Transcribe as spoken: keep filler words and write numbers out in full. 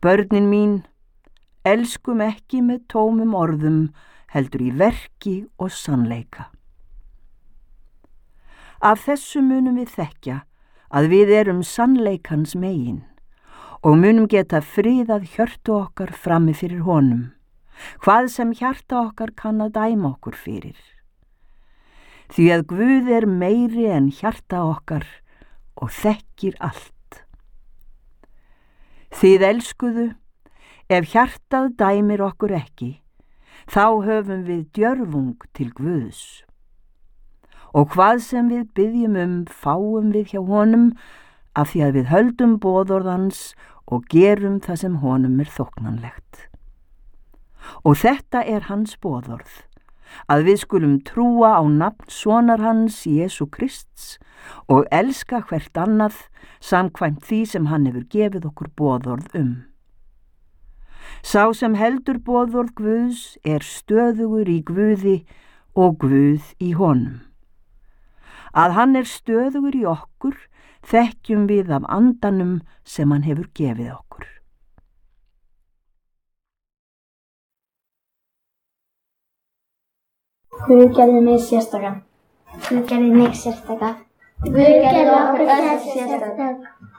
Börnin mín, elskum ekki með tómum orðum, heldur í verki og sannleika. Af þessu munum við þekkja að við erum sannleikans megin og munum geta friðað hjörtu okkar frammi fyrir honum, hvað sem hjarta okkar kann að dæma okkur fyrir. Því að Guð er meiri en hjarta okkar og þekkir allt. Þið elskuðu, ef hjartað dæmir okkur ekki, þá höfum við djörfung til Guðs. Og hvað sem við biðjum um fáum við hjá honum af því að við höldum boðorðans og gerum það sem honum er þóknanlegt. Og þetta er hans boðorð, að við skulum trúa á nafn sonar hans Jesú Krists og elska hvert annað samkvæmt því sem hann hefur gefið okkur boðorð um. Sá sem heldur boðorð Guðs er stöðugur í Guði og Guð í honum. Að hann er stöðugur í okkur þekkjum við af andanum sem hann hefur gefið okkur. Guð gerði mig sérstaka. Guð gerði mig sérstaka. Guð gerði okkur öll sérstaka.